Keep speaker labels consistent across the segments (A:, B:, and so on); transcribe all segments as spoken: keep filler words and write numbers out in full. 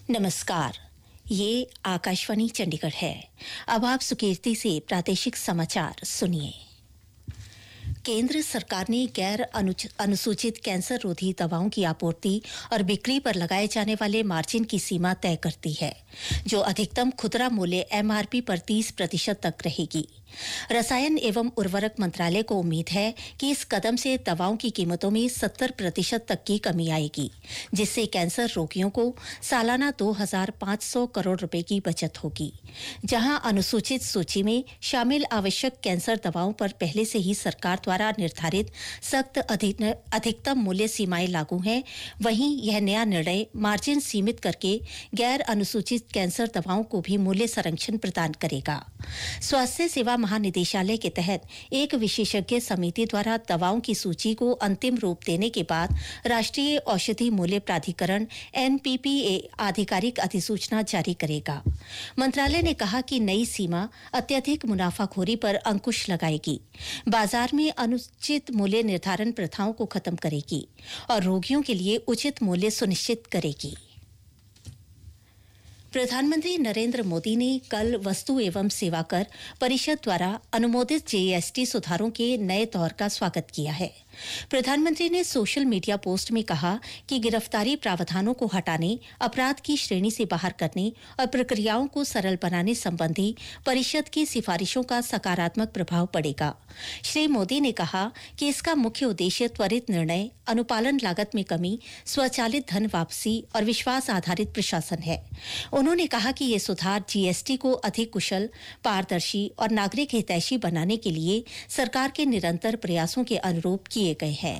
A: नमस्कार, ये आकाशवाणी चंडीगढ़ है। अब आप सुकीर्ति से प्रादेशिक समाचार सुनिए। केंद्र सरकार ने गैर अनुसूचित कैंसर रोधी दवाओं की आपूर्ति और बिक्री पर लगाए जाने वाले मार्जिन की सीमा तय कर दी है, जो अधिकतम खुदरा मूल्य एमआरपी पर तीस प्रतिशत तक रहेगी। रसायन एवं उर्वरक मंत्रालय को उम्मीद है कि इस कदम से दवाओं की कीमतों में सत्तर प्रतिशत तक की कमी आएगी, जिससे कैंसर रोगियों को सालाना दो हज़ार पाँच सौ करोड़ रुपए की बचत होगी। जहां अनुसूचित सूची में शामिल आवश्यक कैंसर दवाओं पर पहले से ही सरकार द्वारा निर्धारित सख्त अधिकतम मूल्य सीमाएं लागू हैं, वहीं यह नया निर्णय मार्जिन सीमित करके गैर अनुसूचित कैंसर दवाओं को भी मूल्य संरक्षण प्रदान करेगा। स्वास्थ्य सेवा महानिदेशालय के तहत एक विशेषज्ञ समिति द्वारा दवाओं की सूची को अंतिम रूप देने के बाद राष्ट्रीय औषधि मूल्य प्राधिकरण एनपीपीए आधिकारिक अधिसूचना जारी करेगा। मंत्रालय ने कहा कि नई सीमा अत्यधिक मुनाफाखोरी पर अंकुश लगाएगी, बाजार में अनुचित मूल्य निर्धारण प्रथाओं को खत्म करेगी और रोगियों के लिए उचित मूल्य सुनिश्चित करेगी। प्रधानमंत्री नरेंद्र मोदी ने कल वस्तु एवं सेवा कर परिषद द्वारा अनुमोदित जीएसटी सुधारों के नए दौर का स्वागत किया है। प्रधानमंत्री ने सोशल मीडिया पोस्ट में कहा कि गिरफ्तारी प्रावधानों को हटाने, अपराध की श्रेणी से बाहर करने और प्रक्रियाओं को सरल बनाने संबंधी परिषद की सिफारिशों का सकारात्मक प्रभाव पड़ेगा। श्री मोदी ने कहा कि इसका मुख्य उद्देश्य त्वरित निर्णय, अनुपालन लागत में कमी, स्वचालित धन वापसी और विश्वास आधारित प्रशासन है। उन्होंने कहा कि ये सुधार जीएसटी को अधिक कुशल, पारदर्शी और नागरिक हितैषी बनाने के लिए सरकार के निरंतर प्रयासों के अनुरूप किए गए हैं।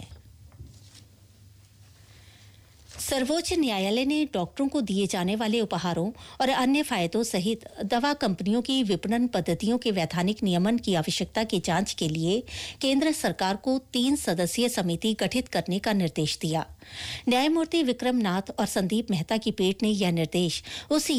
A: सर्वोच्च न्यायालय ने डॉक्टरों को दिए जाने वाले उपहारों और अन्य फायदों सहित दवा कंपनियों की विपणन पद्धतियों के वैधानिक नियमन की आवश्यकता की जांच के लिए केंद्र सरकार को तीन सदस्यीय समिति गठित करने का निर्देश दिया। न्यायमूर्ति विक्रम नाथ और संदीप मेहता की पीठ ने यह निर्देश उस